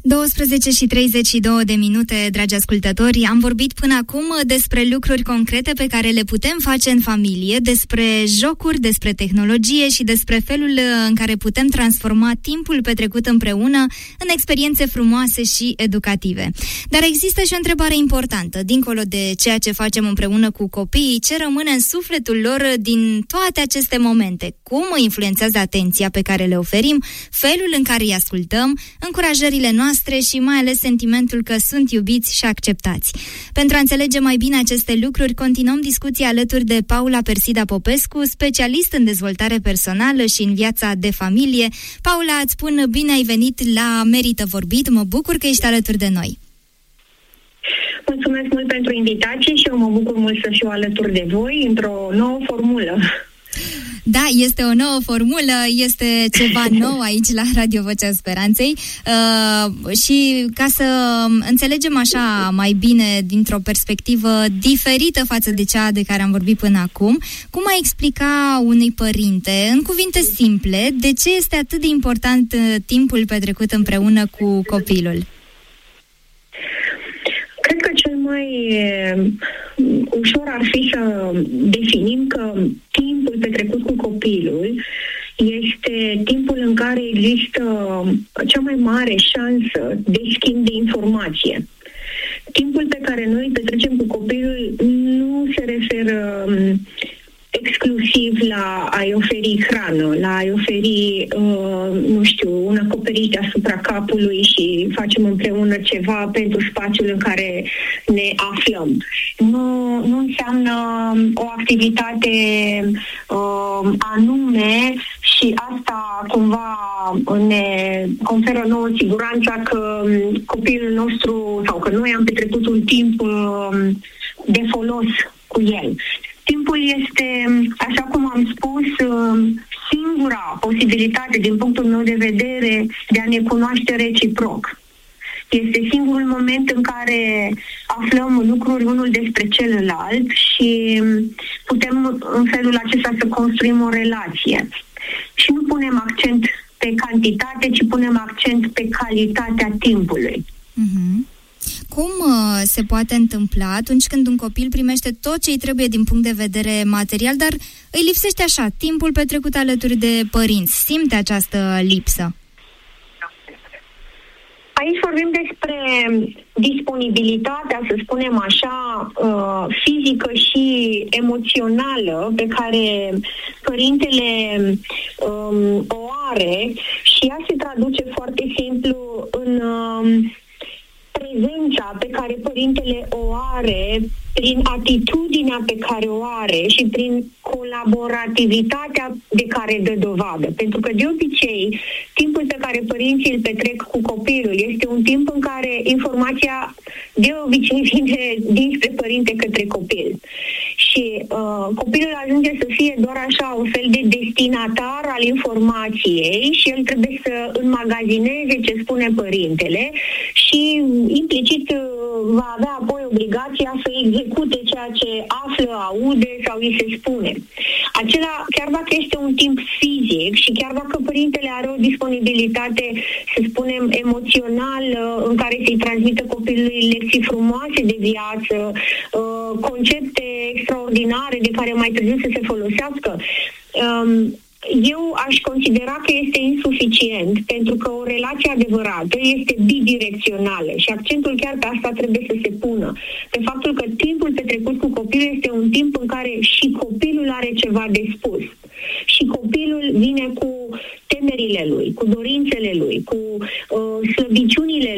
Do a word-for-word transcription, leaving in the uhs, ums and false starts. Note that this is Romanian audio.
douăsprezece și treizeci și două de minute, dragi ascultători. Am vorbit până acum despre lucruri concrete pe care le putem face în familie, despre jocuri, despre tehnologie și despre felul în care putem transforma timpul petrecut împreună în experiențe frumoase și educative. Dar există și o întrebare importantă. Dincolo de ceea ce facem împreună cu copiii, ce rămâne în sufletul lor din toate aceste momente? Cum influențează atenția pe care le oferim, felul în care îi ascultăm, încurajările noastre și mai ales sentimentul că sunt iubiți și acceptați. Pentru a înțelege mai bine aceste lucruri, continuăm discuția alături de Paula Persida Popescu, specialist în dezvoltare personală și în viața de familie. Paula, îți spun bine ai venit la Merită Vorbit. Mă bucur că ești alături de noi. Mulțumesc mult pentru invitație și eu mă bucur mult să fiu alături de voi într-o nouă formulă. Da, este o nouă formulă, este ceva nou aici la Radio Vocea Speranței uh, și ca să înțelegem așa mai bine dintr-o perspectivă diferită față de cea de care am vorbit până acum, cum ai explica unui părinte, în cuvinte simple, de ce este atât de important uh, timpul petrecut împreună cu copilul? Cred că cel mai ușor ar fi să definim că timpul petrecut cu copilul este timpul în care există cea mai mare șansă de schimb de informație. Timpul pe care noi îl petrecem cu copilul nu se referă exclusiv la a-i oferi hrană, la a-i oferi, uh, nu știu, un acoperiș deasupra capului și facem împreună ceva pentru spațiul în care ne aflăm. Nu, nu înseamnă o activitate uh, anume și asta cumva ne conferă nouă siguranța că copilul nostru sau că noi am petrecut un timp uh, de folos cu el. Timpul este, așa cum am spus, singura posibilitate, din punctul meu de vedere, de a ne cunoaște reciproc. Este singurul moment în care aflăm lucruri unul despre celălalt și putem în felul acesta să construim o relație. Și nu punem accent pe cantitate, ci punem accent pe calitatea timpului. Mm-hmm. Cum uh, se poate întâmpla atunci când un copil primește tot ce îi trebuie din punct de vedere material, dar îi lipsește așa timpul petrecut alături de părinți? Simte această lipsă? Aici vorbim despre disponibilitatea, să spunem așa, uh, fizică și emoțională pe care părintele um, o are și ea se traduce foarte simplu în... Uh, prezența pe care părintele o are, prin atitudinea pe care o are și prin colaborativitatea de care dă dovadă. Pentru că, de obicei, timpul pe care părinții îl petrec cu copilul este un timp în care informația de obicei vine dinspre părinte către copil. Și uh, copilul ajunge să fie doar așa un fel de destinatar al informației și el trebuie să înmagazineze ce spune părintele și implicit uh, va avea apoi obligația să execute ceea ce află, aude sau îi se spune. Acela, chiar dacă este un timp fizic și chiar dacă părintele are o disponibilitate, să spunem, emoțională, în care să-i transmită copilului lecții frumoase de viață, uh, concepte extraordinare de care mai târziu să se folosească, um, eu aș considera că este insuficient, pentru că o relație adevărată este bidirecțională și accentul chiar pe asta trebuie să se pună. Pe faptul că timpul petrecut cu copilul este un timp în care și copilul are ceva de spus. Și copilul vine cu temerile lui, cu dorințele lui, cu uh, slăbiciunile